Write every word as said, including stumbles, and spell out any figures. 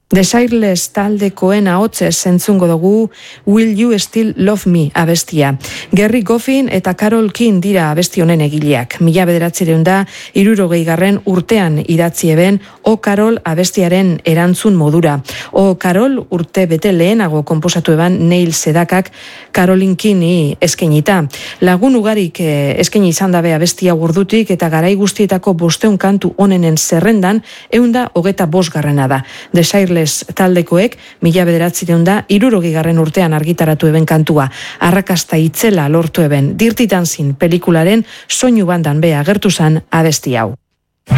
Desireless taldekoen ahotsez entzungo dugu Will You Still Love Me abestia. Gerry Goffin eta Carole King dira abesti honen egileak. Mila bederatziehun eta hirurogeigarren urtean idatzi eben O Carol abestiaren erantzun modura. O Carol urte bete lehenago konposatu eban Neil Sedakak Caroline Kingi eskainita. Lagun ugarik eskaini izan dabe abestia urdutik eta garai guztietako bosteun kantu onenen zerrendan ehunda hogeta bosgarrena da. Desireless taldekoek mila bederatziehun eta hirurogeigarren urtean argitaratu eben kantua. Arrakasta itzela lortu eben Dirty Dancing pelikularen soinu bandan be agertu zan abesti hau.